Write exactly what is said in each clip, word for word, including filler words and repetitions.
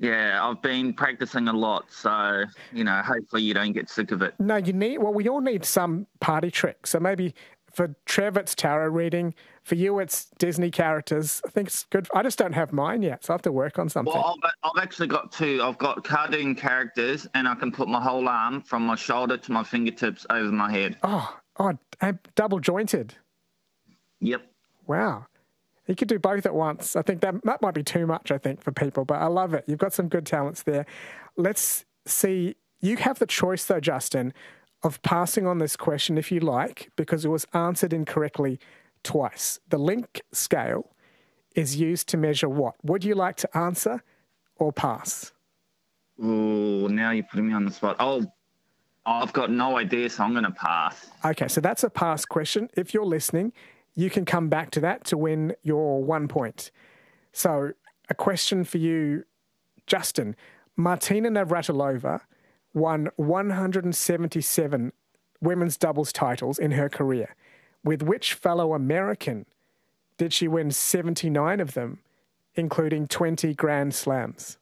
Yeah, I've been practicing a lot, so, you know, hopefully you don't get sick of it. No, you need, well, we all need some party tricks. So maybe for Trev, it's tarot reading. For you, it's Disney characters. I think it's good. I just don't have mine yet, so I have to work on something. Well, I've, I've actually got two. I've got cartoon characters, and I can put my whole arm from my shoulder to my fingertips over my head. Oh, oh, and double jointed. Yep. Wow. You could do both at once. I think that that might be too much, I think, for people, but I love it. You've got some good talents there. Let's see. You have the choice, though, Justin, of passing on this question if you like, because it was answered incorrectly twice. The Link scale is used to measure what? Would you like to answer or pass? Ooh, now you're putting me on the spot. Oh, I've got no idea, so I'm going to pass. Okay, so that's a pass question. If you're listening, you can come back to that to win your one point. So a question for you, Justin. Martina Navratilova won one hundred seventy-seven women's doubles titles in her career. With which fellow American did she win seventy-nine of them, including twenty Grand Slams?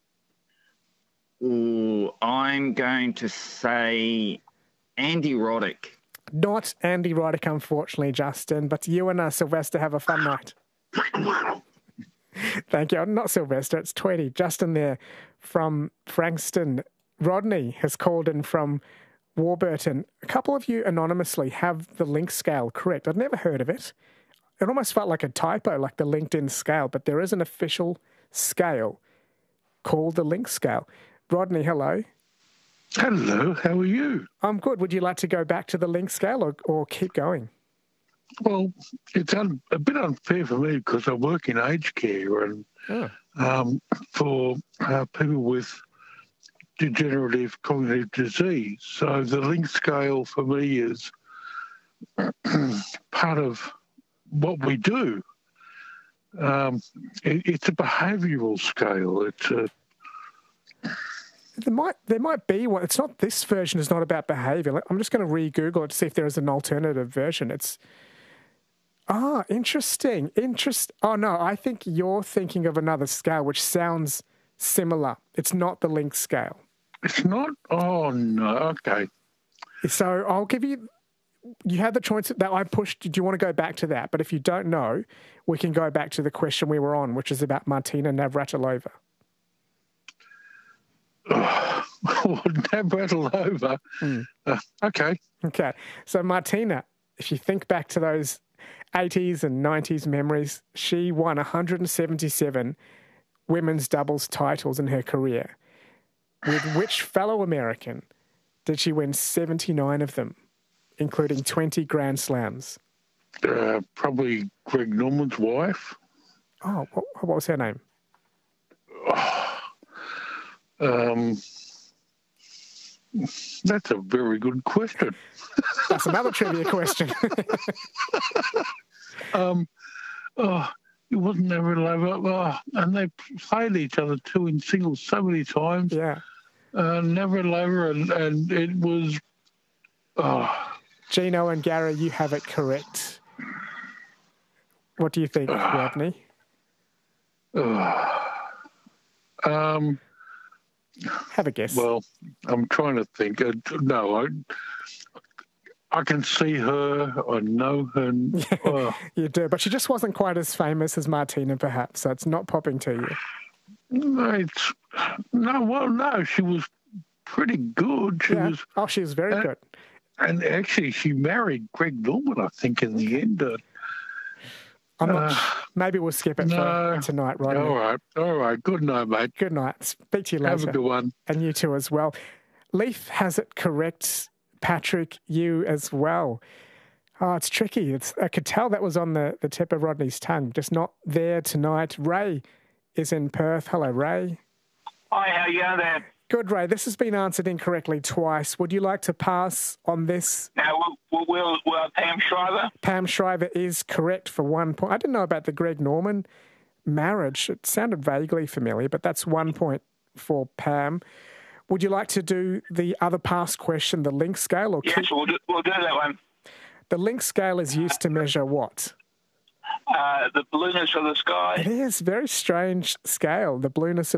Ooh, I'm going to say Andy Roddick. Not Andy Roddick, unfortunately, Justin, but you and uh, Sylvester have a fun night. Thank you. Not Sylvester, it's Tweety. Justin there from Frankston. Rodney has called in from Warburton. A couple of you anonymously have the Link scale correct. I'd never heard of it. It almost felt like a typo, like the LinkedIn scale, but there is an official scale called the Link scale. Rodney, hello. Hello, how are you? I'm good. Would you like to go back to the Link scale or, or keep going? Well, it's un, a bit unfair for me because I work in aged care and Oh. um, for uh, people with degenerative cognitive disease. So the Link scale for me is part of what we do. Um, it, it's a behavioural scale. It's a There might there might be one. It's not, this version is not about behaviour. I'm just going to re-Google it to see if there is an alternative version. It's ah interesting. Interest. Oh no, I think you're thinking of another scale which sounds similar. It's not the Link scale. It's not. Oh no. Okay. So I'll give you. You had the choice that I pushed. Do you want to go back to that? But if you don't know, we can go back to the question we were on, which is about Martina Navratilova. Oh, Navratilova. Mm. Uh, okay. Okay. So Martina, if you think back to those eighties and nineties memories, she won one hundred seventy-seven women's doubles titles in her career. With which fellow American did she win seventy-nine of them, including twenty Grand Slams? Uh, probably Greg Norman's wife. Oh, what, what was her name? Um, that's a very good question. That's another trivia question. um, oh, it wasn't Navratilova. Oh, and they played each other too in singles so many times. Yeah. Uh, Navratilova, and, and it was. Oh. Gino and Gary, you have it correct. What do you think, Rodney? Uh, um. Have a guess. Well, I'm trying to think. Uh, no, I, I can see her. I know her. Uh, you do, but she just wasn't quite as famous as Martina, perhaps. So it's not popping to you. No, it's no. Well, no, she was pretty good. She yeah. was. Oh, she was very uh, good. And actually, she married Greg Norman, I think, in the end. Uh, I'm not, uh, maybe we'll skip it no, for tonight, Rodney. All right, all right. Good night, mate. Good night. Speak to you later. Have a good one. And you too as well. Leaf has it correct. Patrick, you as well. Oh, it's tricky. It's, I could tell that was on the, the tip of Rodney's tongue, just not there tonight. Ray is in Perth. Hello, Ray. Hi, how are you there? Good, Ray. This has been answered incorrectly twice. Would you like to pass on this? Now, will, will, will Pam Shriver? Pam Shriver is correct for one point. I didn't know about the Greg Norman marriage. It sounded vaguely familiar, but that's one point for Pam. Would you like to do the other past question, the Link scale? Or yes, keep... we'll, do, we'll do that one. The Link scale is used to measure what? Uh, the blueness of the sky. It is a very strange scale, the blueness of